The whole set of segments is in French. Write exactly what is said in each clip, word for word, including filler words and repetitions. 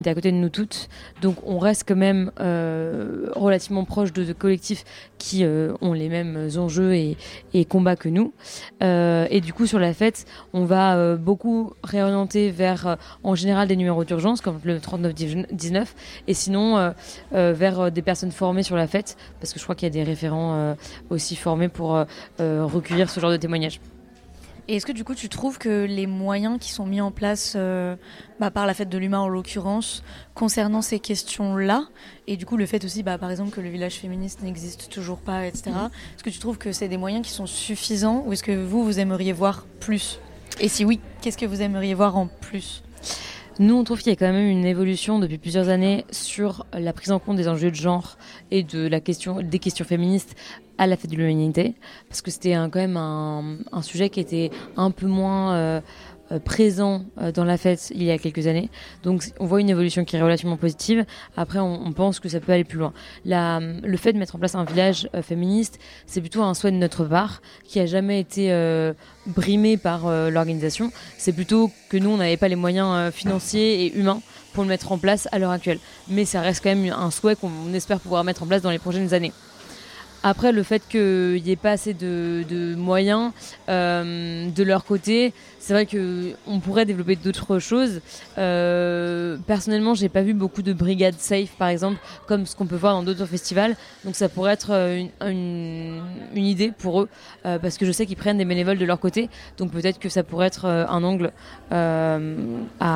à côté de nous toutes, donc on reste quand même euh, relativement proche de, de collectifs qui euh, ont les mêmes enjeux et, et combats que nous. Euh, et du coup, sur la fête, on va euh, beaucoup réorienter vers, euh, en général, des numéros d'urgence, comme le trente-neuf dix-neuf, et sinon euh, euh, vers des personnes formées sur la fête, parce que je crois qu'il y a des référents euh, aussi formés pour euh, euh, recueillir ce genre de témoignages. Et est-ce que du coup tu trouves que les moyens qui sont mis en place euh, bah, par la fête de l'humain en l'occurrence concernant ces questions-là et du coup le fait aussi bah, par exemple que le village féministe n'existe toujours pas, et cetera. Mmh. Est-ce que tu trouves que c'est des moyens qui sont suffisants ou est-ce que vous, vous aimeriez voir plus ? Et si oui, qu'est-ce que vous aimeriez voir en plus ? Nous, on trouve qu'il y a quand même une évolution depuis plusieurs années sur la prise en compte des enjeux de genre et de la question, des questions féministes à la fête de l'humanité, parce que c'était un, quand même un, un sujet qui était un peu moins euh, présent dans la fête il y a quelques années. Donc on voit une évolution qui est relativement positive. Après, on, on pense que ça peut aller plus loin. La, le fait de mettre en place un village euh, féministe, c'est plutôt un souhait de notre part, qui a jamais été euh, brimé par euh, l'organisation. C'est plutôt que nous, on n'avait pas les moyens euh, financiers et humains pour le mettre en place à l'heure actuelle. Mais ça reste quand même un souhait qu'on espère pouvoir mettre en place dans les prochaines années. Après, le fait qu'il n'y ait pas assez de, de moyens euh, de leur côté, c'est vrai qu'on pourrait développer d'autres choses. Euh, personnellement, j'ai pas vu beaucoup de brigades safe, par exemple, comme ce qu'on peut voir dans d'autres festivals. Donc ça pourrait être une, une, une idée pour eux, euh, parce que je sais qu'ils prennent des bénévoles de leur côté. Donc peut-être que ça pourrait être un angle euh,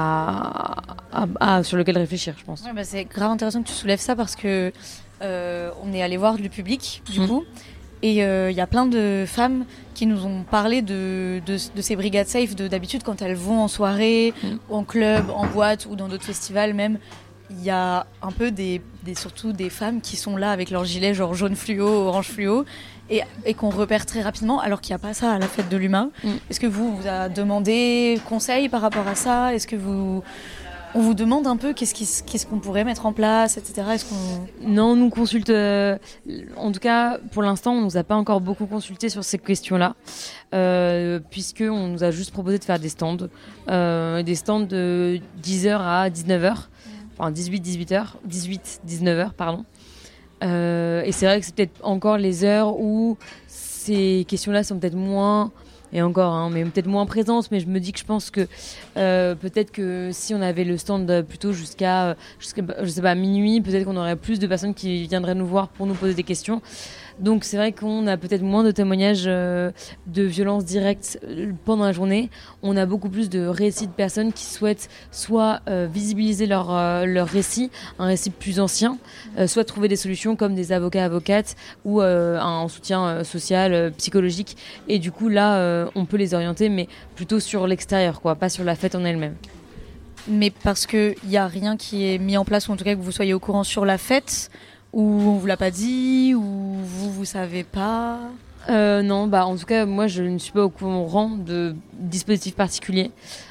à, à, à, sur lequel réfléchir, je pense. Ouais, bah c'est grave intéressant que tu soulèves ça, parce que Euh, on est allé voir du public du mmh. coup et il euh, y a plein de femmes qui nous ont parlé de, de, de ces brigades safe de, d'habitude quand elles vont en soirée, mmh. en club, en boîte ou dans d'autres festivals même. Il y a un peu des, des, surtout des femmes qui sont là avec leur gilet genre jaune fluo, orange fluo et, et qu'on repère très rapidement, alors qu'il n'y a pas ça à la fête de l'humain. Mmh. Est-ce que vous vous avez demandé conseil par rapport à ça ? Est-ce que vous... On vous demande un peu qu'est-ce, qui, qu'est-ce qu'on pourrait mettre en place, et cetera. Est-ce qu'on... Non, on nous consulte. Euh, en tout cas, pour l'instant, on nous a pas encore beaucoup consulté sur ces questions-là, euh, puisqu'on nous a juste proposé de faire des stands. Euh, des stands de dix heures à dix-neuf heures. Enfin, dix-huit dix-huit heures. dix-huit dix-neuf heures, pardon. Euh, et c'est vrai que c'est peut-être encore les heures où ces questions-là sont peut-être moins... Et encore, hein, mais peut-être moins présente, mais je me dis que je pense que euh, peut-être que si on avait le stand plutôt jusqu'à, jusqu'à je sais pas, minuit, peut-être qu'on aurait plus de personnes qui viendraient nous voir pour nous poser des questions. Donc c'est vrai qu'on a peut-être moins de témoignages euh, de violences directes pendant la journée. On a beaucoup plus de récits de personnes qui souhaitent soit euh, visibiliser leur, euh, leur récit, un récit plus ancien, euh, soit trouver des solutions comme des avocats, avocates ou euh, un soutien euh, social, euh, psychologique. Et du coup là, euh, on peut les orienter, mais plutôt sur l'extérieur, quoi, pas sur la fête en elle-même. Mais parce qu'il n'y a rien qui est mis en place, ou en tout cas que vous soyez au courant sur la fête, ou on vous l'a pas dit, ou vous, vous savez pas ? euh, Non, bah en tout cas, moi je ne suis pas au courant de dispositifs particuliers.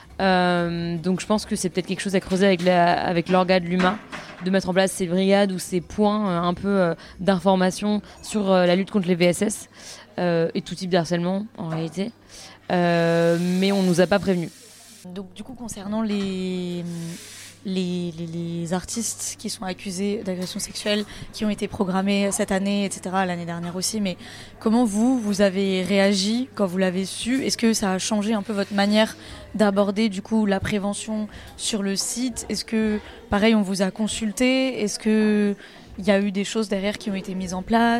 Euh, donc je pense que c'est peut-être quelque chose à creuser avec, la, avec l'orga de l'U M A, de mettre en place ces brigades ou ces points euh, un peu euh, d'information sur euh, la lutte contre les V S S euh, et tout type de harcèlement en réalité. Euh, mais on nous a pas prévenus. Donc du coup, concernant les... Les, les, les artistes qui sont accusés d'agression sexuelle, qui ont été programmés cette année, et cetera, l'année dernière aussi, mais comment vous, vous avez réagi quand vous l'avez su ? Est-ce que ça a changé un peu votre manière d'aborder du coup la prévention sur le site ? Est-ce que, pareil, on vous a consulté ? Est-ce qu'il y a eu des choses derrière qui ont été mises en place ?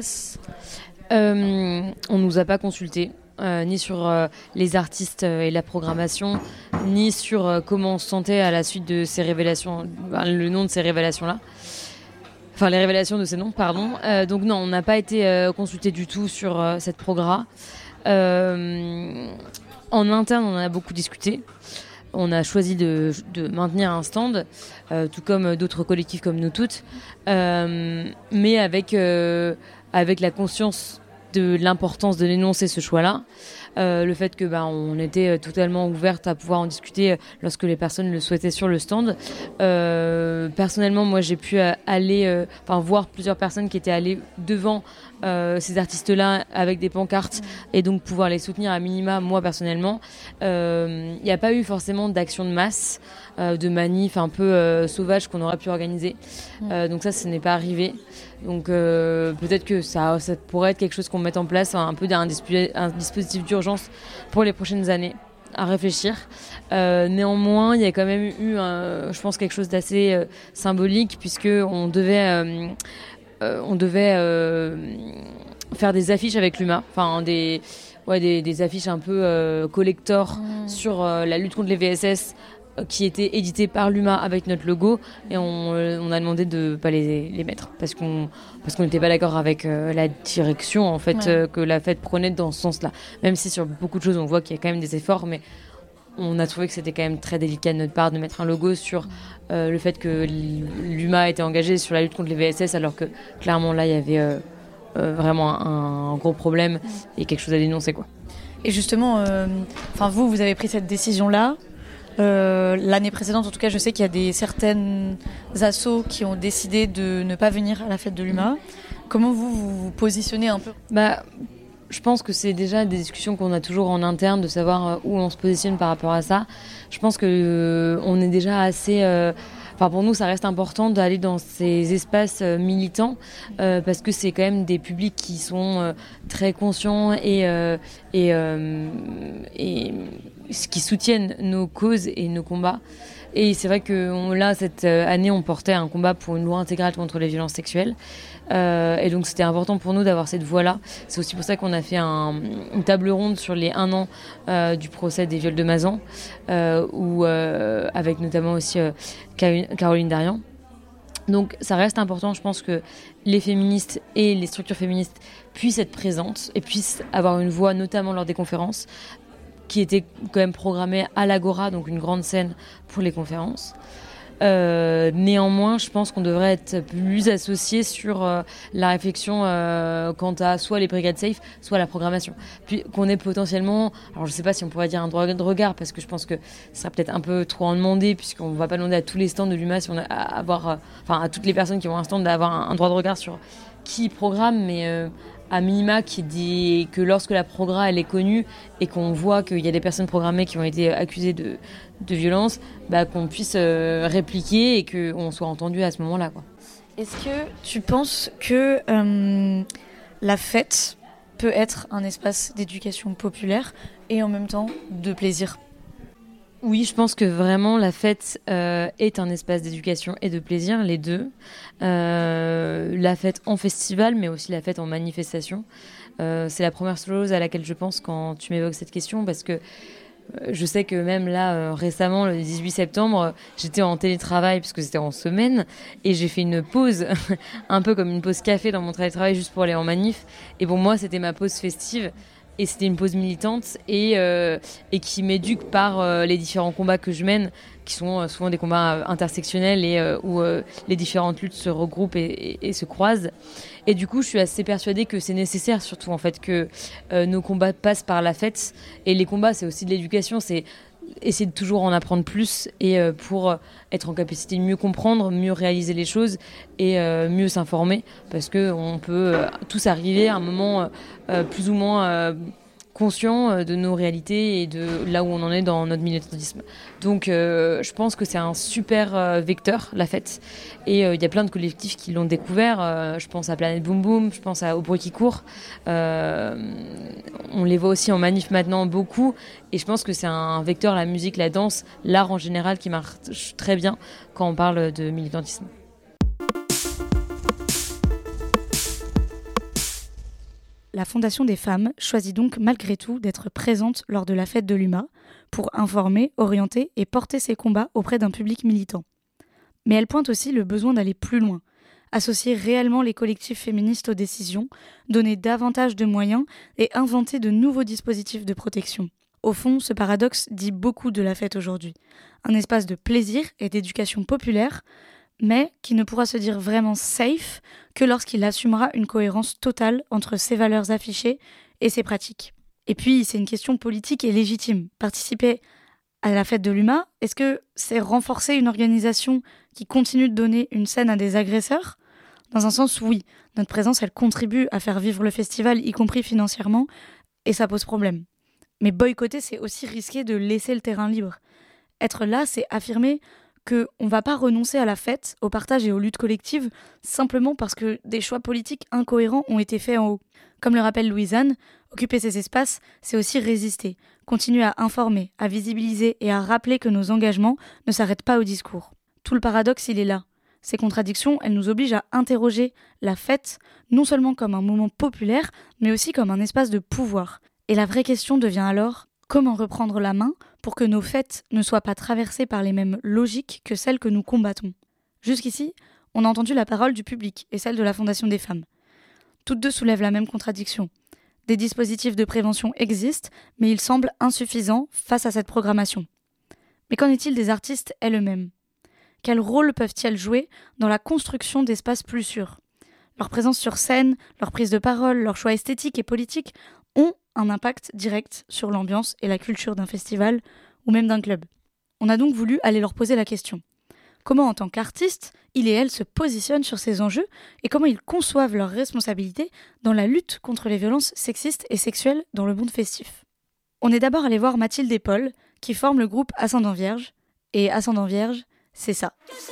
euh, On ne nous a pas consultés. Euh, ni sur euh, les artistes euh, et la programmation, ni sur euh, comment on se sentait à la suite de ces révélations, ben, le nom de ces révélations-là. Enfin, les révélations de ces noms, pardon. Euh, donc non, on n'a pas été euh, consulté du tout sur euh, cette progra. Euh, en interne, on en a beaucoup discuté. On a choisi de, de maintenir un stand, euh, tout comme d'autres collectifs comme nous toutes, euh, mais avec, euh, avec la conscience de l'importance de dénoncer ce choix-là, euh, le fait que bah, on était totalement ouverte à pouvoir en discuter lorsque les personnes le souhaitaient sur le stand. Euh, personnellement, moi j'ai pu aller, enfin euh, voir plusieurs personnes qui étaient allées devant euh, ces artistes-là avec des pancartes et donc pouvoir les soutenir à minima. Moi personnellement, il euh, n'y a pas eu forcément d'action de masse, euh, de manif un peu euh, sauvage qu'on aurait pu organiser. Euh, donc ça, ce n'est pas arrivé. Donc euh, peut-être que ça, ça pourrait être quelque chose qu'on mette en place, un peu un, disp- un dispositif d'urgence pour les prochaines années à réfléchir. Euh, néanmoins, il y a quand même eu, un, je pense, quelque chose d'assez euh, symbolique puisque on devait, euh, euh, on devait euh, faire des affiches avec l'U M A, enfin des, ouais, des, des affiches un peu euh, collector mmh. sur euh, la lutte contre les V S S, qui était édité par l'U M A avec notre logo et on, on a demandé de ne pas les, les mettre parce qu'on parce qu'on n'était pas d'accord avec euh, la direction en fait, ouais. euh, que la fête prenait dans ce sens-là. Même si sur beaucoup de choses on voit qu'il y a quand même des efforts, mais on a trouvé que c'était quand même très délicat de notre part de mettre un logo sur euh, le fait que l'U M A était engagé sur la lutte contre les V S S alors que clairement là il y avait euh, euh, vraiment un, un gros problème et quelque chose à dénoncer, quoi. Et justement, euh, vous, vous avez pris cette décision-là. Euh, l'année précédente, en tout cas, je sais qu'il y a des certaines assos qui ont décidé de ne pas venir à la fête de l'U M A. Comment vous vous, vous positionnez un peu ? Bah, je pense que c'est déjà des discussions qu'on a toujours en interne, de savoir où on se positionne par rapport à ça. Je pense que euh, on est déjà assez... Euh, Enfin, pour nous, ça reste important d'aller dans ces espaces euh, militants euh, parce que c'est quand même des publics qui sont euh, très conscients et, euh, et, euh, et qui soutiennent nos causes et nos combats. Et c'est vrai que on, là, cette année, on portait un combat pour une loi intégrale contre les violences sexuelles. Euh, et donc, c'était important pour nous d'avoir cette voix-là. C'est aussi pour ça qu'on a fait un, une table ronde sur les un an euh, du procès des viols de Mazan, euh, où, euh, avec notamment aussi euh, Caroline Darian. Donc, ça reste important, je pense, que les féministes et les structures féministes puissent être présentes et puissent avoir une voix, notamment lors des conférences, qui était quand même programmée à l'Agora, donc une grande scène pour les conférences. Euh, néanmoins, je pense qu'on devrait être plus associés sur euh, la réflexion euh, quant à soit les brigades safe, soit la programmation. Puis qu'on ait potentiellement, alors je sais pas si on pourrait dire un droit de regard, parce que je pense que ce serait peut-être un peu trop en demander, puisqu'on va pas demander à tous les stands de l'U M A si on a à avoir, euh, enfin à toutes les personnes qui ont un stand d'avoir un, un droit de regard sur qui programme, mais euh, à minima qui dit que lorsque la progra elle est connue et qu'on voit qu'il y a des personnes programmées qui ont été accusées de, de violence, bah, qu'on puisse euh, répliquer et qu'on soit entendu à ce moment-là, quoi. Est-ce que tu penses que euh, la fête peut être un espace d'éducation populaire et en même temps de plaisir ? Oui, je pense que vraiment la fête euh, est un espace d'éducation et de plaisir, les deux. Euh, la fête en festival, mais aussi la fête en manifestation. Euh, c'est la première chose à laquelle je pense quand tu m'évoques cette question, parce que euh, je sais que même là, euh, récemment, le dix-huit septembre, j'étais en télétravail, puisque c'était en semaine, et j'ai fait une pause, un peu comme une pause café dans mon télétravail, juste pour aller en manif. Et pour moi, c'était ma pause festive. Et c'était une pause militante et, euh, et qui m'éduque par euh, les différents combats que je mène, qui sont euh, souvent des combats euh, intersectionnels et euh, où euh, les différentes luttes se regroupent et, et, et se croisent. Et du coup, je suis assez persuadée que c'est nécessaire, surtout en fait, que euh, nos combats passent par la fête. Et les combats, c'est aussi de l'éducation, c'est essayer de toujours en apprendre plus et euh, pour être en capacité de mieux comprendre, mieux réaliser les choses et euh, mieux s'informer, parce qu'on peut euh, tous arriver à un moment euh, plus ou moins euh, conscient de nos réalités et de là où on en est dans notre militantisme. Donc euh, je pense que c'est un super euh, vecteur, la fête, et il euh, y a plein de collectifs qui l'ont découvert. Euh, je pense à Planète Boom Boom, je pense à Au Bruit qui court. Euh, on les voit aussi en manif maintenant beaucoup, et je pense que c'est un vecteur, la musique, la danse, l'art en général, qui marche très bien quand on parle de militantisme. La Fondation des femmes choisit donc malgré tout d'être présente lors de la fête de l'U M A pour informer, orienter et porter ses combats auprès d'un public militant. Mais elle pointe aussi le besoin d'aller plus loin, associer réellement les collectifs féministes aux décisions, donner davantage de moyens et inventer de nouveaux dispositifs de protection. Au fond, ce paradoxe dit beaucoup de la fête aujourd'hui. Un espace de plaisir et d'éducation populaire, mais qui ne pourra se dire vraiment safe que lorsqu'il assumera une cohérence totale entre ses valeurs affichées et ses pratiques. Et puis, c'est une question politique et légitime. Participer à la fête de l'U M A, est-ce que c'est renforcer une organisation qui continue de donner une scène à des agresseurs ? Dans un sens, oui. Notre présence, elle contribue à faire vivre le festival, y compris financièrement, et ça pose problème. Mais boycotter, c'est aussi risquer de laisser le terrain libre. Être là, c'est affirmer qu'on ne va pas renoncer à la fête, au partage et aux luttes collectives, simplement parce que des choix politiques incohérents ont été faits en haut. Comme le rappelle Louisanne, occuper ces espaces, c'est aussi résister, continuer à informer, à visibiliser et à rappeler que nos engagements ne s'arrêtent pas au discours. Tout le paradoxe, il est là. Ces contradictions, elles nous obligent à interroger la fête, non seulement comme un moment populaire, mais aussi comme un espace de pouvoir. Et la vraie question devient alors, comment reprendre la main pour que nos fêtes ne soient pas traversées par les mêmes logiques que celles que nous combattons ? Jusqu'ici, on a entendu la parole du public et celle de la Fondation des femmes. Toutes deux soulèvent la même contradiction. Des dispositifs de prévention existent, mais ils semblent insuffisants face à cette programmation. Mais qu'en est-il des artistes elles-mêmes ? Quel rôle peuvent-elles jouer dans la construction d'espaces plus sûrs ? Leur présence sur scène, leur prise de parole, leurs choix esthétiques et politiques ont un impact direct sur l'ambiance et la culture d'un festival ou même d'un club. On a donc voulu aller leur poser la question. Comment, en tant qu'artistes, ils et elles se positionnent sur ces enjeux et comment ils conçoivent leurs responsabilités dans la lutte contre les violences sexistes et sexuelles dans le monde festif. On est d'abord allé voir Mathilde et Paul, qui forment le groupe Ascendant Vierge. Et Ascendant Vierge, c'est ça.